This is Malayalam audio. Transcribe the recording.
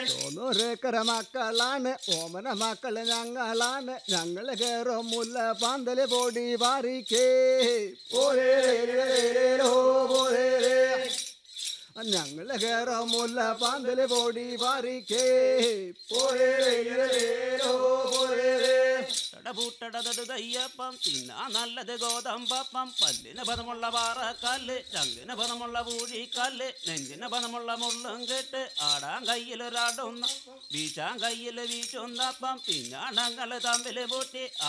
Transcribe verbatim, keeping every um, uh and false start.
തൊണ്ണൂറേക്കര മക്കളാണ് ഓമന മക്കള് ഞങ്ങളാണ് ഞങ്ങള് കേറും മുല്ല പന്തല് പൊടി പാറിക്കേ ഞങ്ങള് കേറും മുല്ല പന്തല് പൊടി പാറിക്കേ പൂട്ടടതയ്യപ്പം തിന്നാ നല്ലത് ഗോതമ്പപ്പം പല്ലിന് പദമുള്ള പാറക്കല്ല് ചങ്കിന് പദമുള്ള പൂഴിക്കല്ല് നെഞ്ചിന് പദമുള്ള മുള്ളും കെട്ട് ആടാൻ കയ്യിലൊരാടുന്ന വീശാൻ കയ്യിൽ വീശുന്നപ്പം പിന്നാണങ്ങള് തമ്മില് പൂട്ടി